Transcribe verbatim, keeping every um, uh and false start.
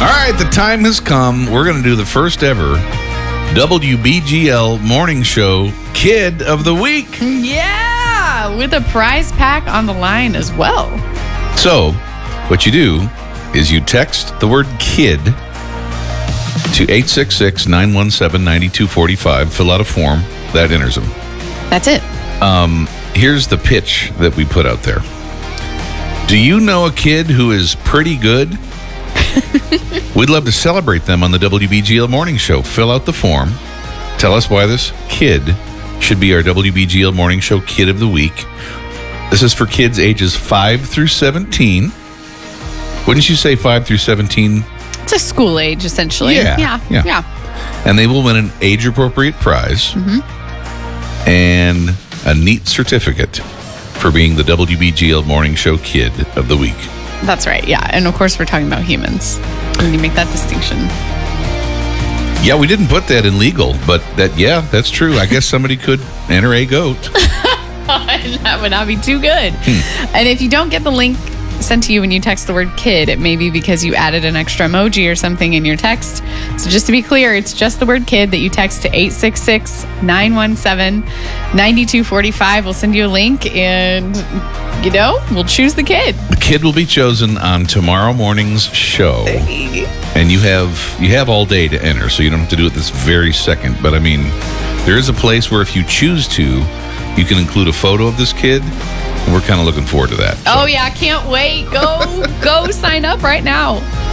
All right, the time has come. We're going to do the first ever W B G L Morning Show Kid of the Week. Yeah, with a prize pack on the line as well. So, what you do is you text the word kid to eight six six, nine one seven, nine two four five. Fill out a form. That enters them. That's it. Um, here's the pitch that we put out there. Do you know a kid who is pretty good? We'd love to celebrate them on the W B G L Morning Show. Fill out the form. Tell us why this kid should be our W B G L Morning Show Kid of the Week. This is for kids ages five through seventeen. Wouldn't you say five through seventeen? It's a school age, essentially. Yeah. Yeah. Yeah. yeah. And they will win an age-appropriate prize Mm-hmm. and a neat certificate for being the W B G L Morning Show Kid of the Week. That's right. Yeah. And of course, we're talking about humans. When you make that distinction. Yeah, we didn't put that in legal, but that, yeah, that's true. I guess somebody could enter a goat. That would not be too good. Hmm. And if you don't get the link sent to you when you text the word kid, it may be because you added an extra emoji or something in your text. So just to be clear, it's just the word kid that you text to eight six six, nine one seven, nine two four five. We'll send you a link and, you know, we'll choose the kid. The kid will be chosen on tomorrow morning's show. And you have you have all day to enter, so you don't have to do it this very second. But I mean, there is a place where if you choose to, you can include a photo of this kid. And we're kind of looking forward to that. So. Oh, yeah. Can't wait. Go, go sign up right now.